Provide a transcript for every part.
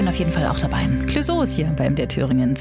bin auf jeden Fall auch dabei. Clouseau ist hier beim MDR Thüringen,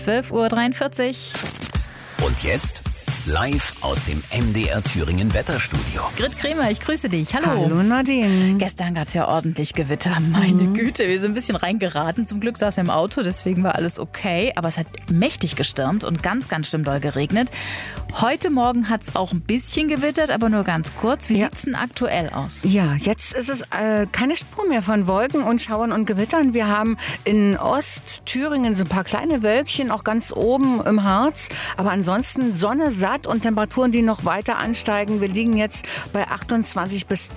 12:43 Uhr. Und jetzt live aus dem MDR Thüringen Wetterstudio. Grit Kremer, ich grüße dich. Hallo. Hallo Nadine. Gestern gab es ja ordentlich Gewitter. Meine Güte, wir sind ein bisschen reingeraten. Zum Glück saßen wir im Auto, deswegen war alles okay. Aber es hat mächtig gestürmt und ganz, ganz schlimm doll geregnet. Heute Morgen hat es auch ein bisschen gewittert, aber nur ganz kurz. Wie sieht es denn aktuell aus? Ja, jetzt ist es keine Spur mehr von Wolken und Schauern und Gewittern. Wir haben in Ostthüringen so ein paar kleine Wölkchen, auch ganz oben im Harz. Aber ansonsten Sonne, satt und Temperaturen, die noch weiter ansteigen. Wir liegen jetzt bei 28 bis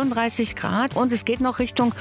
32 Grad und es geht noch Richtung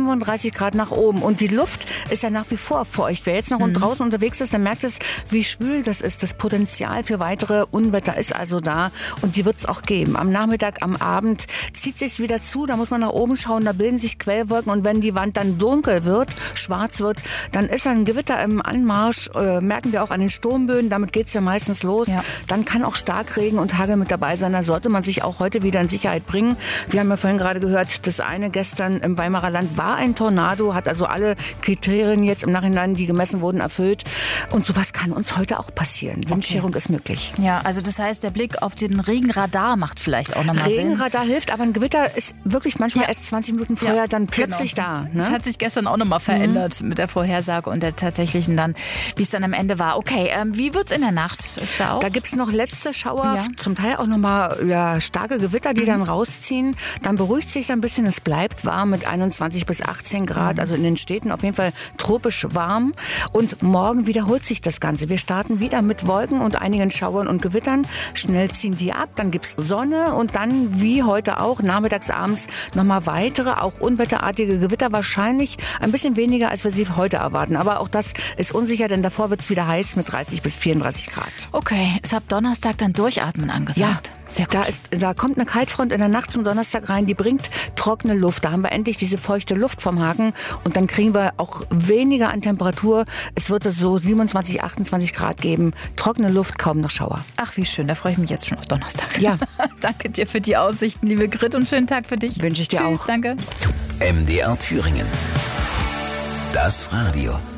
35 Grad nach oben. Und die Luft ist ja nach wie vor feucht. Wer jetzt noch draußen unterwegs ist, der merkt es, wie schwül das ist. Das Potenzial für weitere Unwetter ist also da und die wird es auch geben. Am Nachmittag, am Abend zieht sich wieder zu. Da muss man nach oben schauen, da bilden sich Quellwolken und wenn die Wand dann dunkel wird, schwarz wird, dann ist ein Gewitter im Anmarsch. Merken wir auch an den Sturmböen. Damit geht es ja meistens los. Ja. Dann kann auch Starkregen und Hagel mit dabei sein. Da sollte man sich auch heute wieder in Sicherheit bringen. Wir haben ja vorhin gerade gehört, das eine gestern im Weimarer Land war ein Tornado, hat also alle Kriterien jetzt im Nachhinein, die gemessen wurden, erfüllt. Und sowas kann uns heute auch passieren. Windscherung ist möglich. Ja, also das heißt, der Blick auf den Regenradar macht vielleicht auch nochmal Sinn. Regenradar hilft, aber ein Gewitter ist wirklich manchmal erst 20 Minuten vorher dann plötzlich da. Ne? Das hat sich gestern auch nochmal verändert mit der Vorhersage und der tatsächlichen dann, wie es dann am Ende war. Okay, wie wird's in der Nacht? Ist da auch? Da gibt's noch letzte Schauer, zum Teil auch nochmal starke Gewitter, die dann rausziehen. Dann beruhigt sich ein bisschen, es bleibt warm mit 21 bis 18 Grad, also in den Städten auf jeden Fall tropisch warm. Und morgen wiederholt sich das Ganze. Wir starten wieder mit Wolken und einigen Schauern und Gewittern. Schnell ziehen die ab, dann gibt's Sonne und dann, wie heute auch, nachmittags, abends nochmal weitere, auch unwetterartige Gewitter. Wahrscheinlich ein bisschen weniger, als wir sie heute erwarten. Aber auch das ist unsicher, denn davor wird's wieder heiß mit 30 bis 34 Grad. Okay, ist ab Donnerstag dann Durchatmen angesagt. Ja. Sehr gut. Da kommt eine Kaltfront in der Nacht zum Donnerstag rein, die bringt trockene Luft. Da haben wir endlich diese feuchte Luft vom Haken und dann kriegen wir auch weniger an Temperatur. Es wird so 27, 28 Grad geben. Trockene Luft, kaum noch Schauer. Ach, wie schön, da freue ich mich jetzt schon auf Donnerstag. Ja. Danke dir für die Aussichten, liebe Grit, und schönen Tag für dich. Wünsche ich dir Tschüss, auch. Danke. MDR Thüringen. Das Radio.